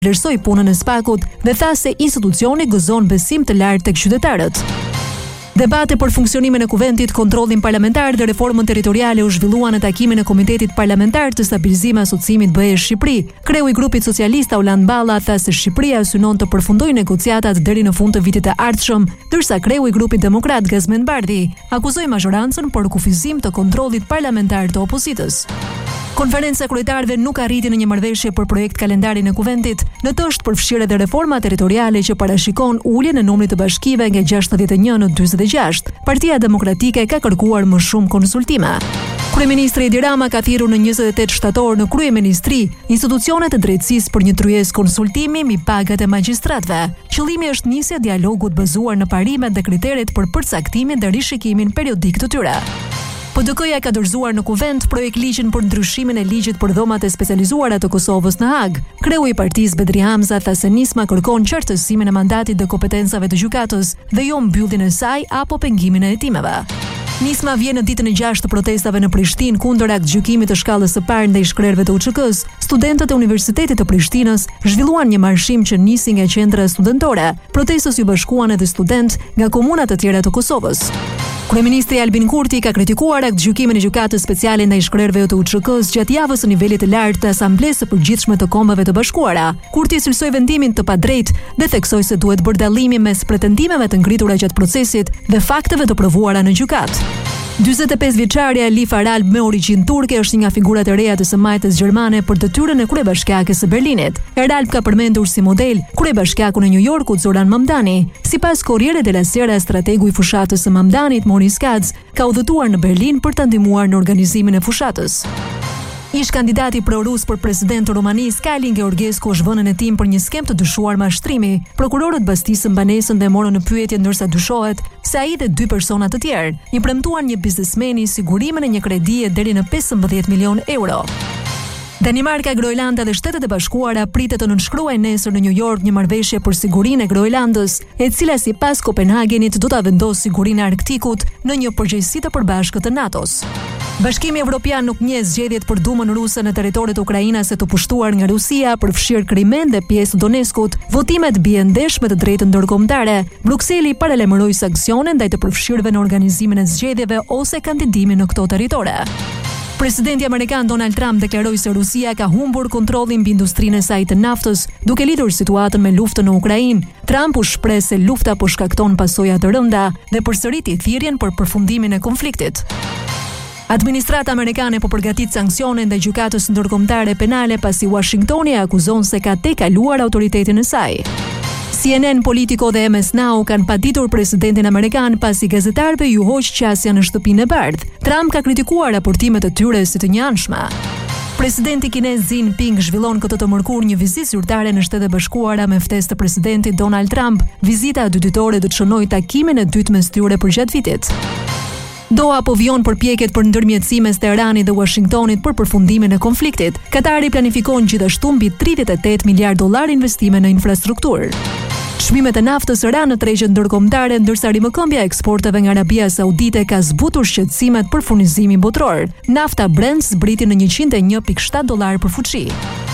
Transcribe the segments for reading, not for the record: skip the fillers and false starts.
vlerësoi punën e SPAK-ut dhe tha se institucioni gëzon besim të lartë tek qytetarët. Debate për funksionimin e kuventit, kontrollin parlamentar dhe reformën territoriale u zhvilluan në takimin e Komitetit Parlamentar të Stabilizimit dhe Asociimit BE Shqipëri. Kreu i grupit socialist Aulan Balla tha se Shqipëria synon të përfundojë negociatat deri në fund të vitit të ardhshëm, ndërsa kreu i grupit demokrat Gazmend Bardhi akuzoi mazhorancën për kufizim të kontrollit parlamentar të opozitës. Konferenca e kryetarëve nuk arriti në një marrëveshje për projekt kalendarin e kuventit. Në të është përfshirë edhe reforma territoriale që parashikon uljen e numrit të bashkive nga 61 në 46. Partia Demokratike ka kërkuar më shumë konsultime. Kryeministri Edi Rama ka thirrur në 28 shtator në kryeministri institucionet e drejtësisë për një tryezë konsultimi mbi pagat e magjistratëve. Qëllimi është nisja e dialogut bazuar në parimet dhe kriteret për përcaktimin dhe rishikimin periodik të tyre. PDK-ja ka dorëzuar në kuvent projekt ligjin për ndryshimin e ligjit për dhomat e specializuara të Kosovës në Hag. Kreu i partisë Bedri Hamza tha se nisma kërkon qartësimin e mandatit dhe kompetencave të gjykatës dhe jo mbylljen e saj apo pengimin e hetimeve. Nisma vjen në ditën e 6 të protestave në Prishtinë kundër aktgjykimit të shkallës së parë ndaj shkrerëve të UÇK-s. Studentët e Universitetit të Prishtinës zhvilluan një marshim që nisi nga qendra studentore. Protestës u bashkuan edhe studentë nga komuna të tjera të Kosovës. Kryeministri Albin Kurti ka kritikuar aktgjykimin e gjykatës speciale ndaj shkrerëve të UÇK-s gjatë javës së nivelit të lartë të Asamblesë së Përgjithshme të Kombeve të Bashkuara. Kurti cilsoi vendimin të padrejtë dhe theksoi se duhet bërë dallimi mes pretendimeve të ngritura gjatë procesit dhe fakteve të provuara në gjykatë. 45 vjeçaria Elif Aralb me origjinë turke është një nga figurat e reja të së majtës gjermane për detyrën e kryebashkiakes së Berlinit. Aralb ka përmendur si model kryebashkiakun e New Yorkut Zoran Mamdani. Sipas Corriere della Sera, strategu i fushatës së Mamdanit Maurice Katz ka udhëtuar në Berlin për ta ndihmuar në organizimin e fushatës. Ish kandidati pro-rus për president të Romanisë, Kalin Georgescu, është vënë në hetim për një skem të dyshuar mashtrimi. Prokurorët mbastisën banesën dhe morën në pyetje ndërsa dyshohet se ai dhe 2 persona të tjerë i premtuan një biznesmeni sigurimin e një kredie deri në 15 milion euro. Danimarka, Groenlanda dhe Shtetet e Bashkuara pritet të nënshkruajnë nesër në New York një marrëveshje për sigurinë e Groenlandës, e cila sipas Kopenhagenit do ta vendosë sigurinë e Arktikut në një përgjegjësi të përbashkët të NATO-s. Bashkimi Evropian nuk njeh zgjedhjet për Dumën ruse në territorin e Ukrainës të pushtuar nga Rusia, përfshir Krimen dhe pjesë të Donetskut. Votimet bien ndesh me të drejtën ndërkombëtare. Brukseli paralajmëroi sanksione ndaj të përfshirëve në organizimin e zgjedhjeve ose kandidimin në këto territore. Presidenti amerikan Donald Trump deklaroi se Rusia ka humbur kontrollin mbi industrinë e saj të naftës, duke lidhur situatën me luftën në Ukrainë. Trump u shpreh se lufta po shkakton pasoja të rënda dhe përsëriti thirrjen për përfundimin e konfliktit. Administrata amerikane po përgatit sanksione ndaj gjykatës ndërkombëtare penale pasi Washingtoni e akuzon se ka tejkaluar autoritetin e saj. CNN, Politico dhe MS Now kanë paditur presidentin amerikan pasi gazetarëve ju hoq qasja në shtëpinë e bardhë. Trump ka kritikuar raportimet e tyre si të njanshme. Presidenti kinez Xi Jinping zhvillon këtë të mërkur një vizitë zyrtare në Shtetet e Bashkuara me ftesë të presidentit Donald Trump. Vizita e dy ditore do të shënojë takimin e dytë mes tyre përgjatë vitit. Doha po vjon përpjekjet për ndërmjetësim mes Teheranit dhe Washingtonit për përfundimin e konfliktit. Katari planifikon gjithashtu mbi 38 miliard dollar investime në infrastrukturë. Çmimet e naftës ranë në tregjet ndërkombëtare, ndërsa rimëkëmbja e eksporteve nga Arabia Saudite ka zbutur shqetësimet për furnizimin botror. Nafta Brent zbriti në $101.7 për fuçi.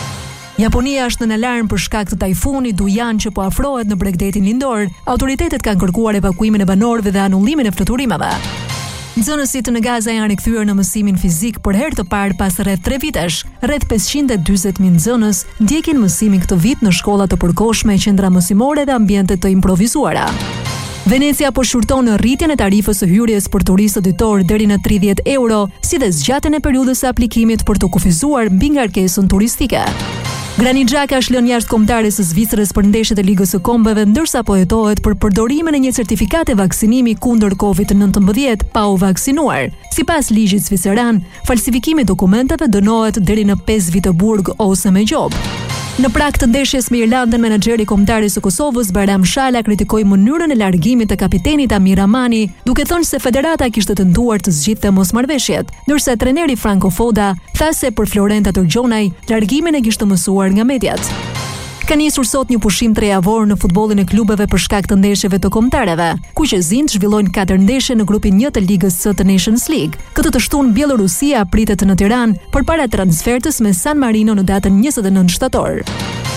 Japonia është në alarm për shkak të tajfunit Duyan që po afrohet në Bregdetin lindor. Autoritetet kanë kërkuar evakuimin e banorëve dhe anullimin e fluturimeve. Nxënësit në Gaza janë rikthyer në mësimin fizik për herë të parë pas rreth 3 vitesh. Rreth 540.000 nxënës ndjekin mësimin këtë vit në shkolla të përkohshme, qendra mësimore dhe ambiente të improvisuara. Venecia po shurton rritjen e tarifës së hyrjes për turistët ditor deri në 30 euro, si dhe zgjatjen e periudhës së aplikimit për të kufizuar mbi ngarkesën turistike. Granit Xhaka është lënë jashtë kombëtare së Zvicrës për ndeshjet e Ligës së Kombeve, ndërsa po hetohet për përdorimin e një certifikati vaksinimi kundër COVID-19 pa u vaksinuar. Sipas ligjit zviceran, falsifikimi i dokumenteve dënohet deri në 5 vite burg ose me gjobë. Në prag të ndeshjes me Irlandën, menaxheri kombëtar i Kosovës Bayram Shala kritikoi mënyrën e largimit të kapitenit Amir Ramani, duke thënë se federata kishte tentuar të zgjidhte mosmarrveshjet, ndërsa trajneri Franco Foda tha se për Florenta Torgjonaj largimin e kishte mësuar nga mediat. Ka nisur sot një pushim 3 javor në futbollin e klubeve për shkak të ndeshjeve të kombëtarëve. Kuqezinjt zhvillojnë 4 ndeshje në grupin 1 të Ligës së Nations League. Këtë të shtunë Bielorusia pritet në Tiranë përpara transfertës me San Marino në datën 29 shtator.